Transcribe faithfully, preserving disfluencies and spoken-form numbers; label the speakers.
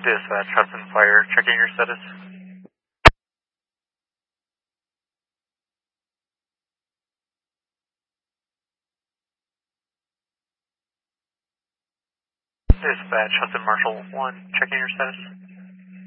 Speaker 1: Dispatch, Hudson Fire, checking your status. Dispatch, Hudson Marshall one, checking your status.